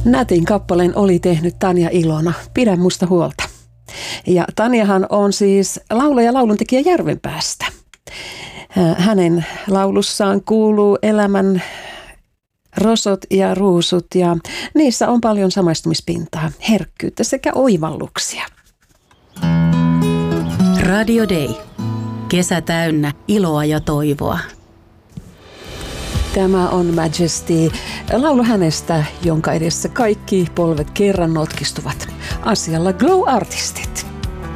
Nätin kappaleen oli tehnyt Tanja Ilona. Pidä musta huolta. Ja Tanjahan on siis laulaja ja lauluntekijä Järvenpäästä. Hänen laulussaan kuuluu elämän rosot ja ruusut ja niissä on paljon samaistumispintaa, herkkyyttä sekä oivalluksia. Radio Day. Kesä täynnä iloa ja toivoa. Tämä on Majesty, laulu hänestä, jonka edessä kaikki polvet kerran notkistuvat. Asialla Glow Artistit.